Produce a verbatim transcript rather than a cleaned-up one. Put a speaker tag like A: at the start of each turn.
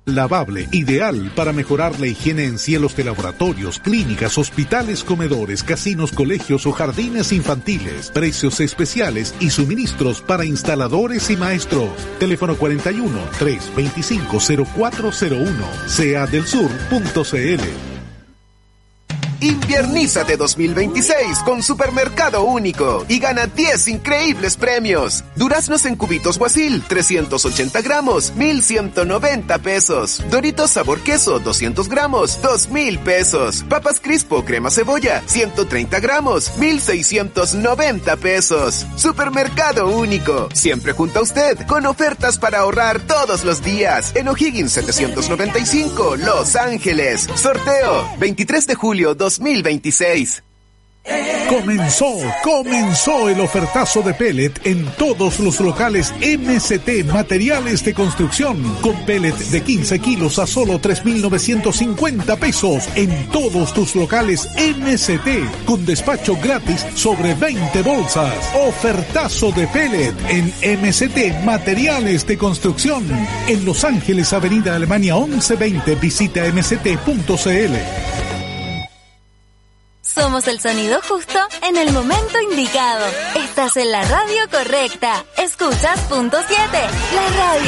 A: Lavable, ideal para mejorar la higiene en cielos de laboratorios, clínicas, hospitales, comedores, casinos, colegios o jardines infantiles. Precios especiales y suministros para instaladores y maestros. Teléfono cuarenta y uno, trescientos veinticinco, cero cuatro cero uno. seadelsur punto c l.
B: Inviernízate dos mil veintiséis con Supermercado Único y gana diez increíbles premios. Duraznos en cubitos Guasil, trescientos ochenta gramos, mil ciento noventa pesos. Doritos sabor queso, doscientos gramos, dos mil pesos. Papas Crispo crema cebolla, ciento treinta gramos, mil seiscientos noventa pesos. Supermercado Único, siempre junto a usted, con ofertas para ahorrar todos los días. En O'Higgins setecientos noventa y cinco, Los Ángeles. Sorteo, veintitrés de julio dos mil veintiséis.
A: Comenzó, comenzó el ofertazo de pellet en todos los locales M C T Materiales de Construcción, con pellet de quince kilos a solo tres mil novecientos cincuenta pesos en todos tus locales M C T, con despacho gratis sobre veinte bolsas. Ofertazo de pellet en M C T Materiales de Construcción, en Los Ángeles, Avenida Alemania once veinte. Visita m c t punto c l.
C: Somos el sonido justo en el momento indicado. Estás en la radio correcta. Escuchas punto siete, la radio